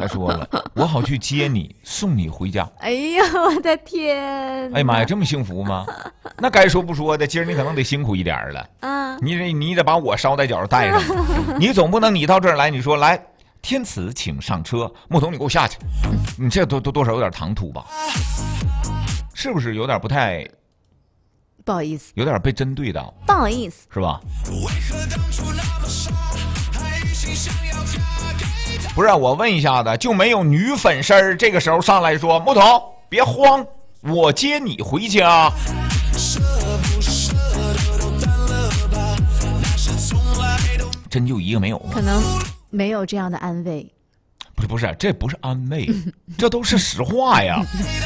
还说了，我好去接你，送你回家。 哎呀，我的天！ 哎呀妈呀，这么幸福吗？那该说不说的，今儿你可能得辛苦一点了。 啊， 你得把我捎带脚带上，你总不能你到这儿来，你说来，天慈请上车，木桶你给我下去，你这多少有点唐突吧？是不是有点不太？ 不好意思， 有点被针对到， 不好意思， 是吧？不是，我问一下子，就没有女粉丝儿这个时候上来说木桶别慌，我接你回家。真就一个没有吗？ 可能没有这样的安慰。 不是，这不是安慰，这都是实话呀。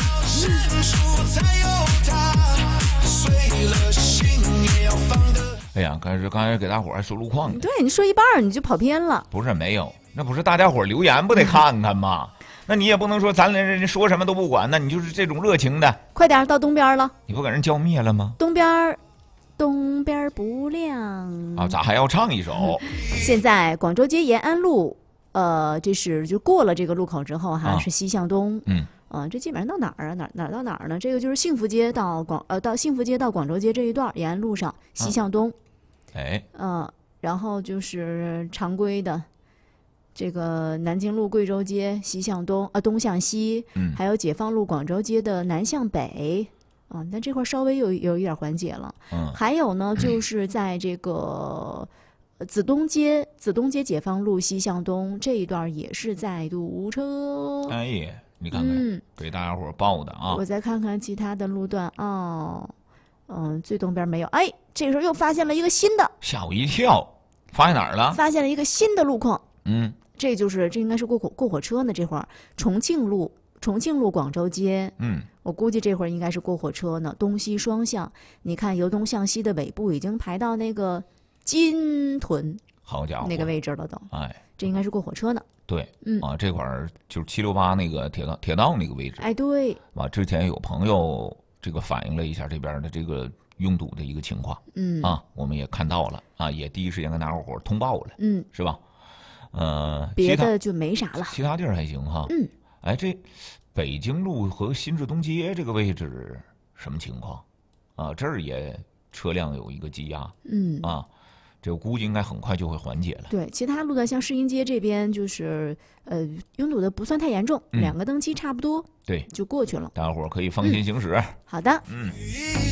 哎呀，刚才给大伙儿还说路况呢。 对，你说一半你就跑偏了。 不是没有，那不是大家伙儿留言不得看看吗？那你也不能说咱人说什么都不管，那你就是这种热情的。 快点到东边了， 你不给人浇灭了吗？ 东边不亮啊，咋还要唱一首？ 现在广州街延安路，这是就过了这个路口之后哈，是西向东。这基本上到哪儿啊？哪儿到哪儿呢？这个就是幸福街到幸福街到广州街这一段延安路上西向东。然后就是常规的这个南京路贵州街西向东东向西，还有解放路广州街的南向北。但这块稍微有一点缓解了。还有呢，就是在这个子东街解放路西向东这一段也是在堵车。 哎呀，你看看，给大家伙报的啊！ 我再看看其他的路段最东边没有。哎，这个时候又发现了一个新的， 吓我一跳！发现哪儿了？ 发现了一个新的路况。这应该是过火车呢。这会儿重庆路广州街，我估计这会儿应该是过火车呢，东西双向。你看由东向西的尾部已经排到那个金屯， 好家伙， 那个位置了都。 哎， 这应该是过火车呢。 对，这块儿就是768那个铁道那个位置。 哎，对。 之前有朋友这个反映了一下这边的这个拥堵的一个情况。我们也看到了也第一时间跟大伙儿通报了。是吧？ 别的就没啥了， 其他地儿还行哈。哎，这北京路和新市东街这个位置什么情况？这儿也车辆有一个积压。这我估计应该很快就会缓解了。 对，其他路段像世英街这边就是拥堵的不算太严重，2个灯期差不多， 对， 就过去了。 大家伙儿可以放心行驶。 好的。